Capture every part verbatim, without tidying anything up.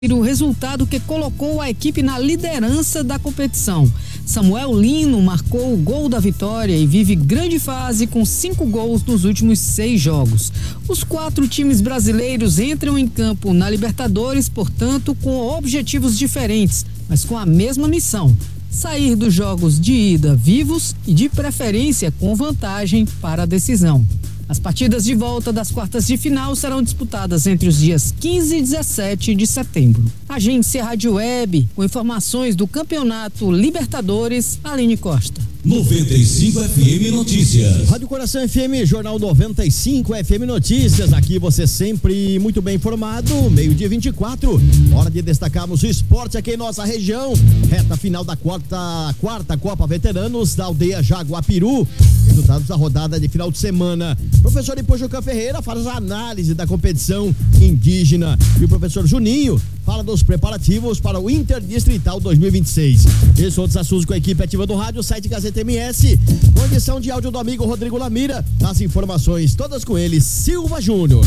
o resultado que colocou a equipe na liderança da competição. Samuel Lino marcou o gol da vitória e vive grande fase com cinco gols nos últimos seis jogos. Os quatro times brasileiros entram em campo na Libertadores, portanto, com objetivos diferentes, mas com a mesma missão: sair dos jogos de ida vivos e, de preferência, com vantagem para a decisão. As partidas de volta das quartas de final serão disputadas entre os dias quinze e dezessete de setembro. Agência Rádio Web, com informações do Campeonato Libertadores, Aline Costa. noventa e cinco F M Notícias. Rádio Coração F M, Jornal noventa e cinco F M Notícias. Aqui você sempre muito bem informado. Meio-dia vinte e quatro. Hora de destacarmos o esporte aqui em nossa região. Reta final da quarta, quarta Copa Veteranos da aldeia Jaguapiru. Resultados da rodada de final de semana. Professor Ipojucã Ferreira faz a análise da competição indígena. E o professor Juninho fala dos preparativos para o Interdistrital dois mil e vinte e seis. Esses outros assuntos com a equipe ativa do rádio, site Gazeta M S, condição de áudio do amigo Rodrigo Lamira. As informações todas com ele, Silva Júnior.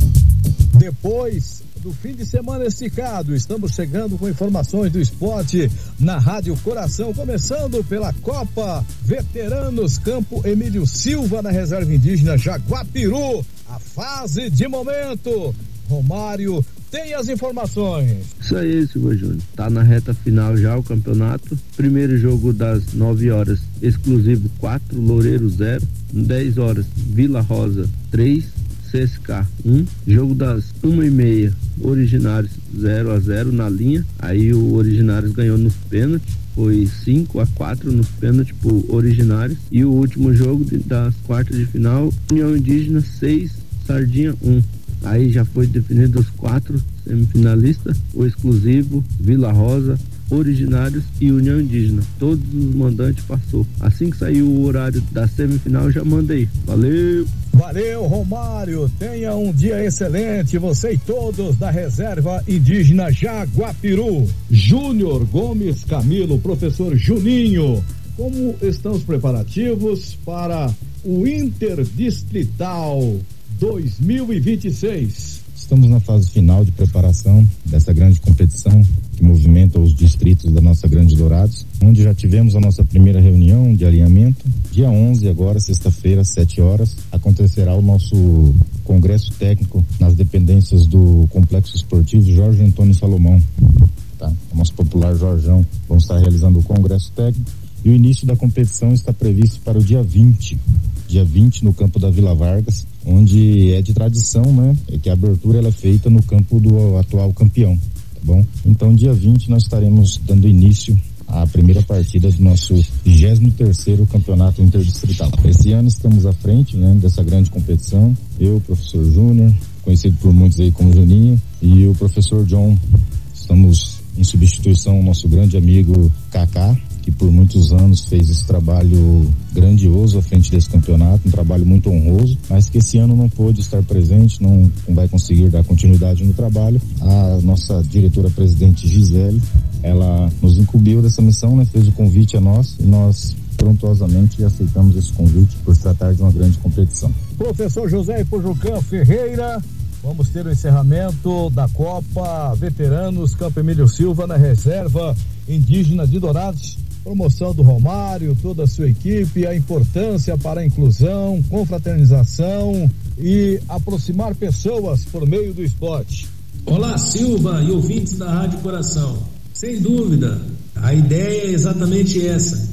Depois do fim de semana esticado, estamos chegando com informações do esporte na Rádio Coração, começando pela Copa Veteranos Campo Emílio Silva, na reserva indígena Jaguapiru. A fase de momento, Romário tem as informações. Isso aí, Silva Júnior. Tá na reta final já o campeonato. Primeiro jogo das nove horas, exclusivo quatro, Loureiro zero. dez horas, Vila Rosa três, C S K um. Jogo das uma e meia, Originários zero a zero na linha. Aí o Originários ganhou nos pênaltis. Foi cinco a quatro nos pênaltis pro Originários. E o último jogo de, das quartas de final, União Indígena seis, Sardinha um. Aí já foi definido os quatro semifinalistas, o exclusivo, Vila Rosa, Originários e União Indígena. Todos os mandantes passou. Assim que saiu o horário da semifinal, já mandei. Valeu! Valeu, Romário. Tenha um dia excelente, você e todos da reserva indígena Jaguapiru. Júnior Gomes Camilo, professor Juninho, como estão os preparativos para o Interdistrital dois mil e vinte e seis? Estamos na fase final de preparação dessa grande competição que movimenta os distritos da nossa Grande Dourados, onde já tivemos a nossa primeira reunião de alinhamento. Dia onze, agora, sexta-feira, às sete horas, acontecerá o nosso congresso técnico nas dependências do Complexo Esportivo Jorge Antônio Salomão. Tá? O nosso popular Jorjão. Vamos estar realizando o congresso técnico e o início da competição está previsto para o dia vinte. Dia vinte, no campo da Vila Vargas, onde é de tradição, né? É que a abertura ela é feita no campo do atual campeão, tá bom? Então, dia vinte, nós estaremos dando início à primeira partida do nosso vigésimo terceiro campeonato interdistrital. Esse ano estamos à frente, né, dessa grande competição. Eu, o professor Júnior, conhecido por muitos aí como Juninho, e o professor John. Estamos em substituição ao nosso grande amigo Kaká, que por muitos anos fez esse trabalho grandioso à frente desse campeonato, um trabalho muito honroso, mas que esse ano não pôde estar presente, não, não vai conseguir dar continuidade no trabalho. A nossa diretora-presidente Gisele, ela nos incumbiu dessa missão, né? Fez o convite a nós e nós prontosamente aceitamos esse convite por se tratar de uma grande competição. Professor José Ipojucã Ferreira, vamos ter o encerramento da Copa Veteranos Campo Emílio Silva na reserva indígena de Dourados. Promoção do Romário, toda a sua equipe, a importância para a inclusão, confraternização e aproximar pessoas por meio do esporte. Olá, Silva e ouvintes da Rádio Coração. Sem dúvida, a ideia é exatamente essa,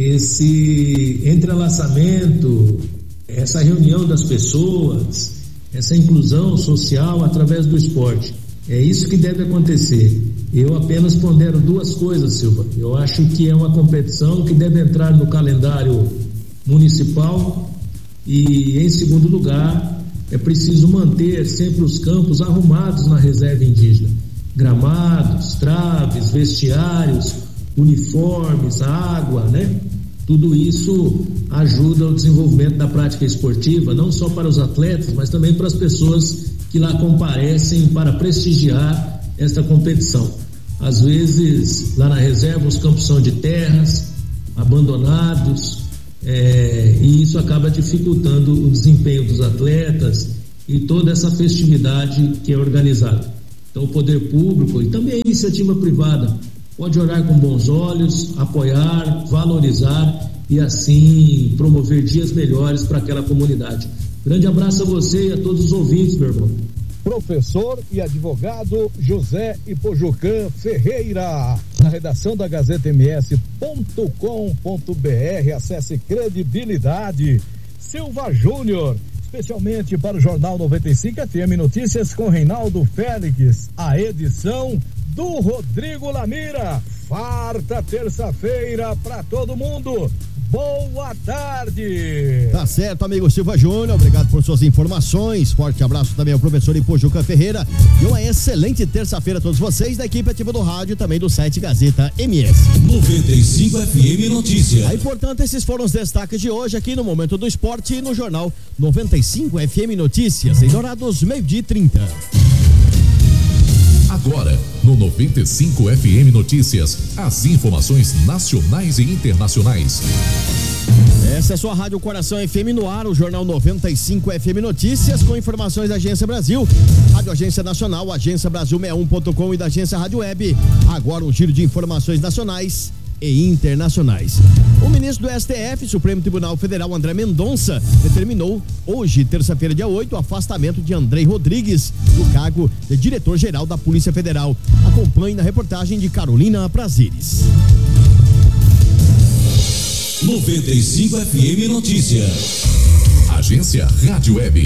esse entrelaçamento, essa reunião das pessoas, essa inclusão social através do esporte. É isso que deve acontecer. Eu apenas pondero duas coisas, Silva. Eu acho que é uma competição que deve entrar no calendário municipal e, em segundo lugar, é preciso manter sempre os campos arrumados na reserva indígena. Gramados, traves, vestiários, uniformes, água, né? Tudo isso ajuda ao desenvolvimento da prática esportiva, não só para os atletas, mas também para as pessoas que lá comparecem para prestigiar esta competição. Às vezes, lá na reserva, os campos são de terras, abandonados, é, e isso acaba dificultando o desempenho dos atletas e toda essa festividade que é organizada. Então o poder público e também a iniciativa privada pode olhar com bons olhos, apoiar, valorizar e assim promover dias melhores para aquela comunidade. Grande abraço a você e a todos os ouvintes, meu irmão. Professor e advogado José Ipojucan Ferreira, na redação da Gazeta M S ponto com ponto B R, acesse credibilidade. Silva Júnior, especialmente para o Jornal noventa e cinco F M Notícias com Reinaldo Félix, a edição do Rodrigo Lamira. Farta terça-feira para todo mundo. Boa tarde. Tá certo, amigo Silva Júnior, obrigado por suas informações. Forte abraço também ao professor Ipojucan Ferreira e uma excelente terça-feira a todos vocês da equipe ativa do rádio e também do site Gazeta M S. noventa e cinco F M Notícias. Aí, portanto, esses foram os destaques de hoje aqui no Momento do Esporte e no Jornal noventa e cinco F M Notícias, em Dourados, meio-dia e trinta. Agora, no noventa e cinco F M Notícias, as informações nacionais e internacionais. Essa é a sua Rádio Coração F M no ar, o Jornal noventa e cinco F M Notícias, com informações da Agência Brasil, Rádio Agência Nacional, Agência Brasil sessenta e um ponto com e da Agência Rádio Web. Agora um giro de informações nacionais e internacionais. O ministro do S T F, Supremo Tribunal Federal, André Mendonça, determinou hoje, terça-feira, dia oito, o afastamento de Andrei Rodrigues do cargo de diretor-geral da Polícia Federal. Acompanhe na reportagem de Carolina Prazeres. noventa e cinco F M Notícias. Agência Rádio Web.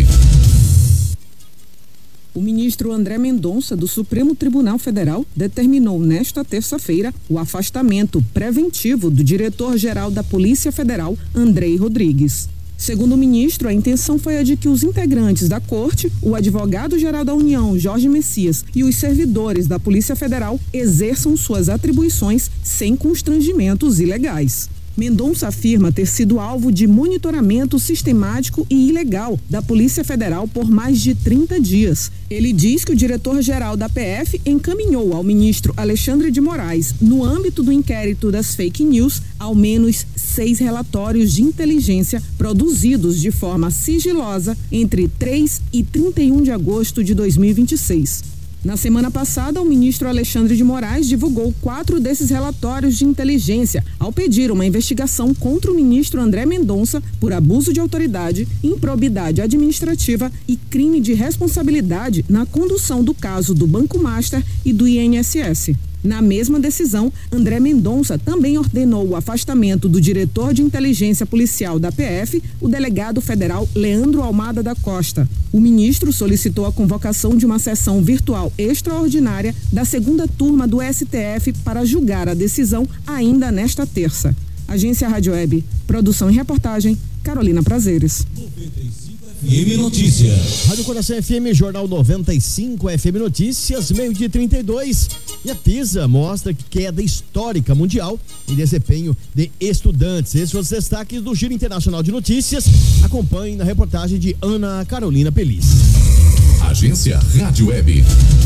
O ministro André Mendonça, do Supremo Tribunal Federal, determinou nesta terça-feira o afastamento preventivo do diretor-geral da Polícia Federal, Andrei Rodrigues. Segundo o ministro, a intenção foi a de que os integrantes da Corte, o advogado-geral da União, Jorge Messias, e os servidores da Polícia Federal exerçam suas atribuições sem constrangimentos ilegais. Mendonça afirma ter sido alvo de monitoramento sistemático e ilegal da Polícia Federal por mais de trinta dias. Ele diz que o diretor-geral da P F encaminhou ao ministro Alexandre de Moraes, no âmbito do inquérito das fake news, ao menos seis relatórios de inteligência produzidos de forma sigilosa entre três e trinta e um de agosto de dois mil e vinte e seis. Na semana passada, o ministro Alexandre de Moraes divulgou quatro desses relatórios de inteligência, ao pedir uma investigação contra o ministro André Mendonça por abuso de autoridade, improbidade administrativa e crime de responsabilidade na condução do caso do Banco Master e do I N S S. Na mesma decisão, André Mendonça também ordenou o afastamento do diretor de inteligência policial da P F, o delegado federal Leandro Almada da Costa. O ministro solicitou a convocação de uma sessão virtual extraordinária da segunda turma do S T F para julgar a decisão ainda nesta terça. Agência Rádio Web, produção e reportagem, Carolina Prazeres. noventa e cinco F M Notícias. Rádio Coração F M, Jornal noventa e cinco F M Notícias, meio-dia e trinta e dois. E a PISA mostra queda histórica mundial em desempenho de estudantes. Esses são os destaques do Giro Internacional de Notícias. Acompanhe na reportagem de Ana Carolina Pelis. Agência Rádio Web.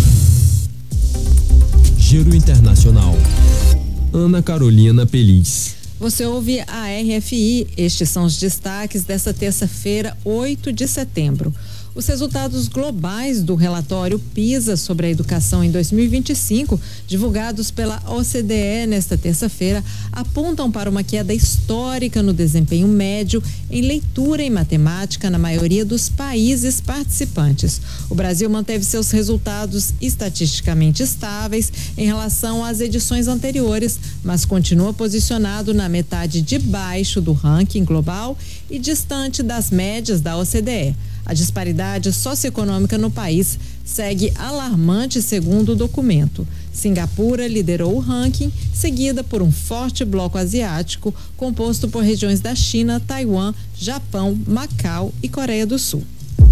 Giro Internacional. Ana Carolina Pelis. Você ouve a R F I. Estes são os destaques desta terça-feira, oito de setembro. Os resultados globais do relatório PISA sobre a educação em dois mil e vinte e cinco, divulgados pela O C D E nesta terça-feira, apontam para uma queda histórica no desempenho médio em leitura e matemática na maioria dos países participantes. O Brasil manteve seus resultados estatisticamente estáveis em relação às edições anteriores, mas continua posicionado na metade de baixo do ranking global e distante das médias da O C D E. A disparidade socioeconômica no país segue alarmante, segundo o documento. Singapura liderou o ranking, seguida por um forte bloco asiático composto por regiões da China, Taiwan, Japão, Macau e Coreia do Sul.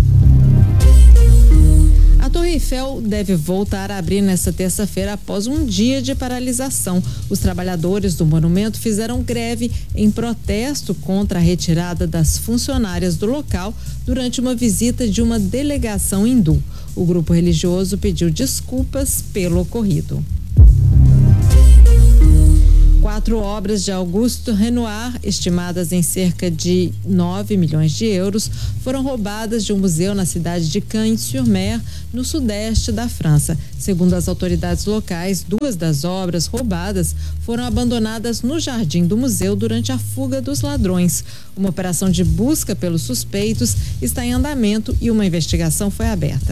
A Torre Eiffel deve voltar a abrir nesta terça-feira após um dia de paralisação. Os trabalhadores do monumento fizeram greve em protesto contra a retirada das funcionárias do local durante uma visita de uma delegação hindu. O grupo religioso pediu desculpas pelo ocorrido. Quatro obras de Auguste Renoir, estimadas em cerca de nove milhões de euros, foram roubadas de um museu na cidade de Cagnes-sur-Mer, no sudeste da França. Segundo as autoridades locais, duas das obras roubadas foram abandonadas no jardim do museu durante a fuga dos ladrões. Uma operação de busca pelos suspeitos está em andamento e uma investigação foi aberta.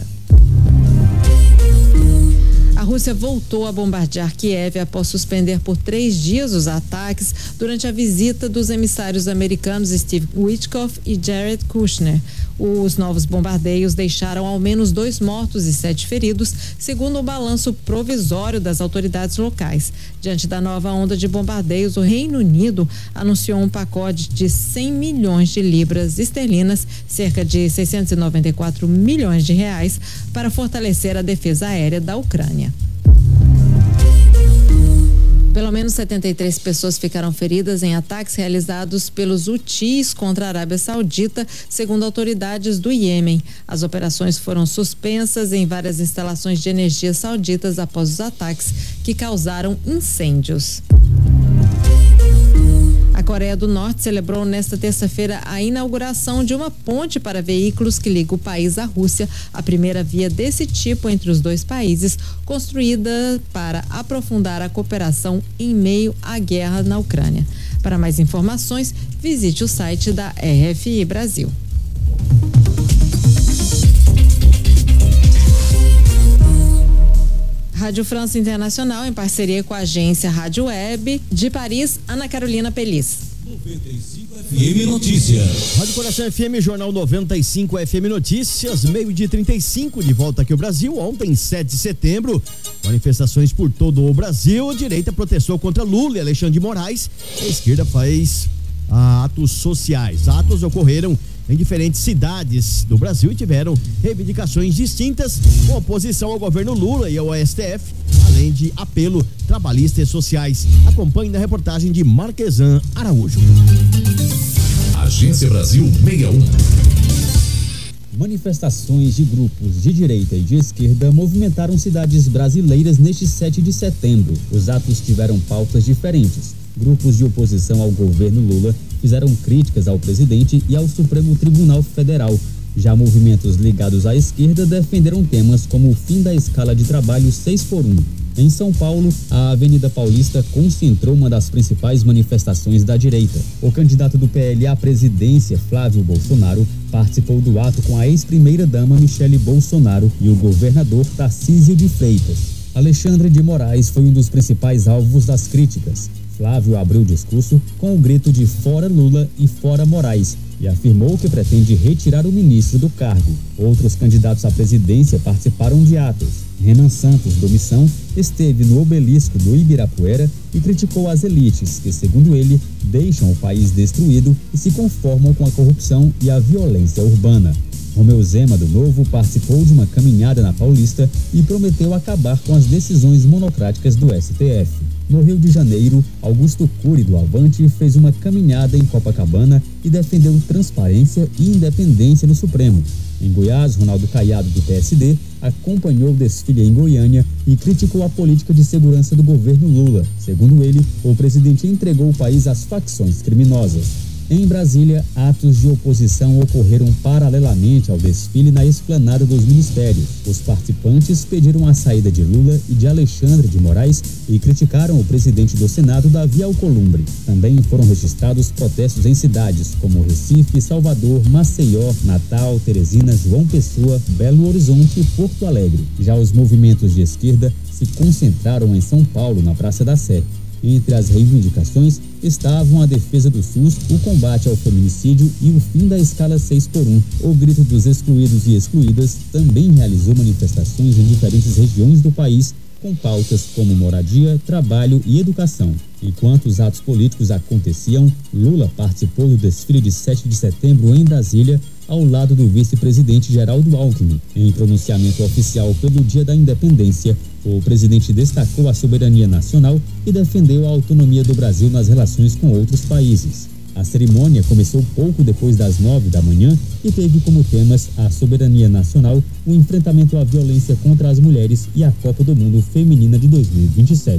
A Rússia voltou a bombardear Kiev após suspender por três dias os ataques durante a visita dos emissários americanos Steve Witkoff e Jared Kushner. Os novos bombardeios deixaram ao menos dois mortos e sete feridos, segundo o balanço provisório das autoridades locais. Diante da nova onda de bombardeios, o Reino Unido anunciou um pacote de cem milhões de libras esterlinas, cerca de seiscentos e noventa e quatro milhões de reais, para fortalecer a defesa aérea da Ucrânia. Pelo menos setenta e três pessoas ficaram feridas em ataques realizados pelos Houthis contra a Arábia Saudita, segundo autoridades do Iêmen. As operações foram suspensas em várias instalações de energia sauditas após os ataques que causaram incêndios. A Coreia do Norte celebrou nesta terça-feira a inauguração de uma ponte para veículos que liga o país à Rússia, a primeira via desse tipo entre os dois países, construída para aprofundar a cooperação em meio à guerra na Ucrânia. Para mais informações, visite o site da R F I Brasil. Rádio França Internacional, em parceria com a agência Rádio Web de Paris, Ana Carolina Pelis. noventa e cinco F M Notícias. Rádio Coração F M, Jornal noventa e cinco F M Notícias, meio-dia e trinta e cinco, de volta aqui ao Brasil. Ontem, sete de setembro, manifestações por todo o Brasil. A direita protestou contra Lula e Alexandre de Moraes. A esquerda faz ah, atos sociais. Atos ocorreram em diferentes cidades do Brasil e tiveram reivindicações distintas, com oposição ao governo Lula e ao S T F, além de apelo trabalhistas e sociais. Acompanhe na reportagem de Marquesan Araújo. Agência Brasil sessenta e um. Manifestações de grupos de direita e de esquerda movimentaram cidades brasileiras neste sete de setembro. Os atos tiveram pautas diferentes. Grupos de oposição ao governo Lula fizeram críticas ao presidente e ao Supremo Tribunal Federal. Já movimentos ligados à esquerda defenderam temas como o fim da escala de trabalho seis por um. Em São Paulo, a Avenida Paulista concentrou uma das principais manifestações da direita. O candidato do P L à presidência, Flávio Bolsonaro, participou do ato com a ex-primeira-dama Michele Bolsonaro e o governador Tarcísio de Freitas. Alexandre de Moraes foi um dos principais alvos das críticas. Flávio abriu o discurso com o grito de fora Lula e fora Moraes e afirmou que pretende retirar o ministro do cargo. Outros candidatos à presidência participaram de atos. Renan Santos, do Missão, esteve no obelisco do Ibirapuera e criticou as elites que, segundo ele, deixam o país destruído e se conformam com a corrupção e a violência urbana. Romeu Zema, do Novo, participou de uma caminhada na Paulista e prometeu acabar com as decisões monocráticas do S T F. No Rio de Janeiro, Augusto Cury, do Avante, fez uma caminhada em Copacabana e defendeu transparência e independência no Supremo. Em Goiás, Ronaldo Caiado, do P S D, acompanhou o desfile em Goiânia e criticou a política de segurança do governo Lula. Segundo ele, o presidente entregou o país às facções criminosas. Em Brasília, atos de oposição ocorreram paralelamente ao desfile na esplanada dos ministérios. Os participantes pediram a saída de Lula e de Alexandre de Moraes e criticaram o presidente do Senado, Davi Alcolumbre. Também foram registrados protestos em cidades como Recife, Salvador, Maceió, Natal, Teresina, João Pessoa, Belo Horizonte e Porto Alegre. Já os movimentos de esquerda se concentraram em São Paulo, na Praça da Sé. Entre as reivindicações estavam a defesa do SUS, o combate ao feminicídio e o fim da escala seis por um. O Grito dos Excluídos e Excluídas também realizou manifestações em diferentes regiões do país, com pautas como moradia, trabalho e educação. Enquanto os atos políticos aconteciam, Lula participou do desfile de sete de setembro em Brasília, ao lado do vice-presidente Geraldo Alckmin. Em pronunciamento oficial pelo Dia da Independência, o presidente destacou a soberania nacional e defendeu a autonomia do Brasil nas relações com outros países. A cerimônia começou pouco depois das nove da manhã e teve como temas a soberania nacional, o enfrentamento à violência contra as mulheres e a Copa do Mundo Feminina de dois mil e vinte e sete.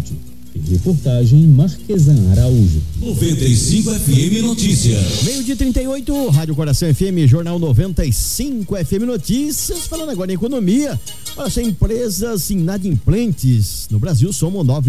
Reportagem Marquesan Araújo. noventa e cinco F M Notícias. Meio de trinta e oito, Rádio Coração F M, Jornal noventa e cinco F M Notícias. Falando agora em economia, para as empresas inadimplentes no Brasil somam nove